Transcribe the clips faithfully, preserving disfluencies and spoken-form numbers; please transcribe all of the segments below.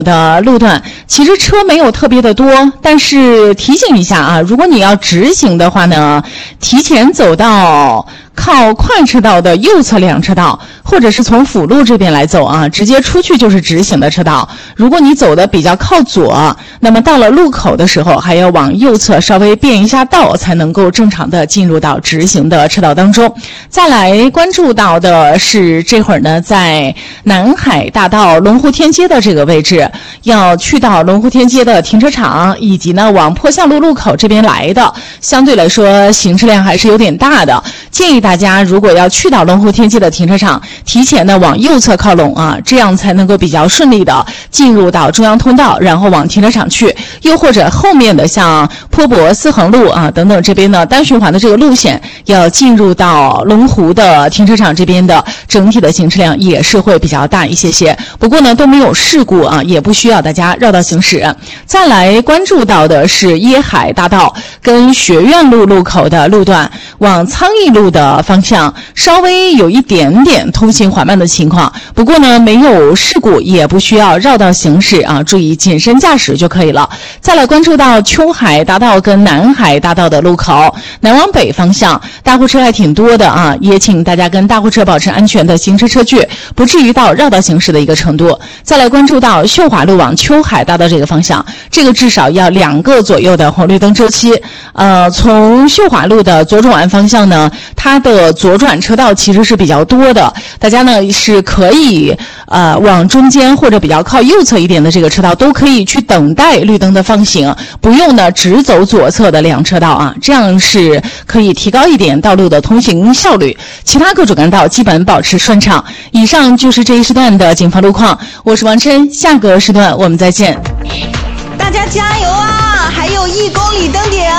的路段其实车没有特别的多，但是提醒一下啊，如果你要直行的话呢，提前走到靠快车道的右侧两车道，或者是从辅路这边来走啊，直接出去就是直行的车道。如果你走的比较靠左，那么到了路口的时候还要往右侧稍微变一下道，才能够正常的进入到直行的车道当中。再来关注到的是这会儿呢，在南海大道龙湖天街的这个位置，要去到龙湖天街的停车场，以及呢往坡下路路口这边来的，相对来说行车量还是有点大的。建议大家如果要去到龙湖天街的停车场，提前呢往右侧靠拢啊，这样才能够比较顺利的进入到中央通道，然后往停车场去。又或者后面的像坡博四横路啊等等这边呢单循环的这个路线，要进入到龙湖的停车场这边的整体的行车量也是会比较大一些些。不过呢都没有事故啊，也不需要大家绕道行驶。再来关注到的是椰海大道跟学院路路口的路段，往苍义路的方向稍微有一点点通行缓慢的情况，不过呢没有事故，也不需要绕道行驶啊，注意谨慎驾驶就可以了。再来关注到秋海大道跟南海大道的路口，南往北方向大货车还挺多的啊，也请大家跟大货车保持安全的行车车距，不至于到绕道行驶的一个程度。再来关注到秀华路往秋海大道这个方向，这个至少要两个左右的红绿灯周期。呃，从秀华路的左转弯方向呢，它的左转车道其实是比较多的，大家呢是可以呃往中间或者比较靠右侧一点的这个车道都可以去等待绿灯的放行，不用呢只走左侧的两车道啊，这样是可以提高一点道路的通行效率。其他各主干道基本保持顺畅。以上就是这一时段的警方路况，我是王琛，下个时段我们再见。 大家加油啊，还有一公里登顶。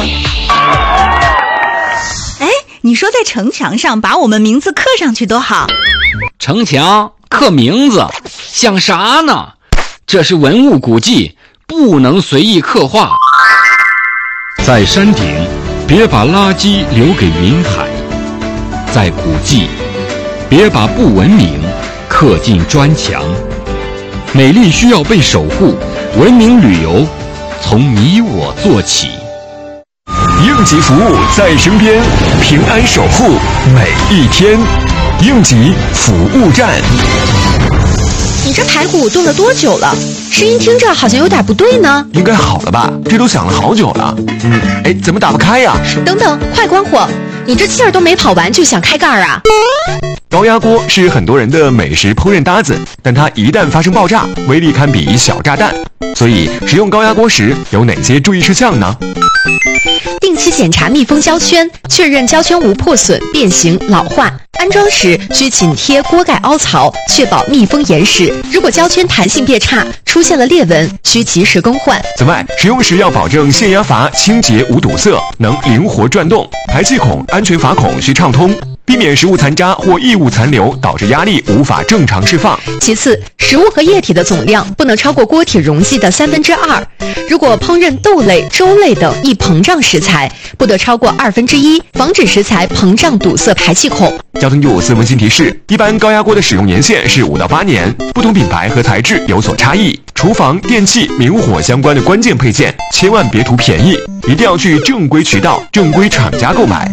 哎，你说在城墙上把我们名字刻上去多好。 城墙刻名字像啥呢？这是文物古迹，不能随意刻画。 在山顶别把垃圾留给云海，在古迹别把不文明刻进砖墙。美丽需要被守护，文明旅游从你我做起。 应急服务在身边，平安守护每一天。应急服务站。 你这排骨炖了多久了？声音听着好像有点不对呢。 应该好了吧？这都想了好久了。嗯，哎，怎么打不开呀？ 等等，快关火！你这气儿都没跑完就想开盖啊？ 高压锅是很多人的美食烹饪搭子，但它一旦发生爆炸，威力堪比小炸弹。所以使用高压锅时有哪些注意事项呢？ 定期检查密封胶圈，确认胶圈无破损、变形、老化。安装时需紧贴锅盖凹槽，确保密封严实。如果胶圈弹性变差，出现了裂纹，需及时更换。 此外，使用时要保证限压阀清洁无堵塞，能灵活转动；排气孔、安全阀孔需畅通，避免食物残渣或异物残留导致压力无法正常释放。 其次，食物和液体的总量不能超过锅体容积的三分之二。如果烹饪豆类、粥类等易膨胀食材，不得超过二分之一，防止食材膨胀堵塞排气孔。 交通有四温馨提示：一般高压锅的使用年限是五到八年，不同品牌和材质有所差异。厨房、电器、明火相关的关键配件，千万别图便宜，一定要去正规渠道、正规厂家购买。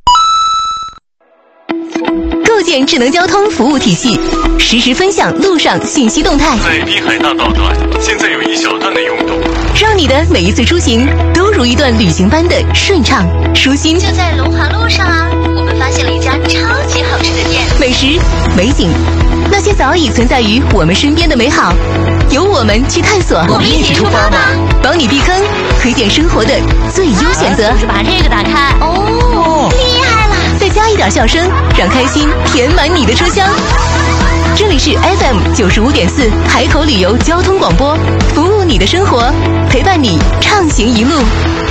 构建智能交通服务体系，实时分享路上信息动态。 在滨海大道段，现在有一小段的拥堵， 让你的每一次出行都如一段旅行般的顺畅舒心。 就在龙华路上啊，我们发现了一家超级好吃的店， 美食、美景，那些早已存在于我们身边的美好，由我们去探索。 我们一起出发吧， 帮你避坑，推荐生活的最优选择。 就是把这个打开，哦，厉害了！ 再加一点笑声，让开心填满你的车厢。这里是 F M 九十五点四海口旅游交通广播，服务你的生活，陪伴你畅行一路。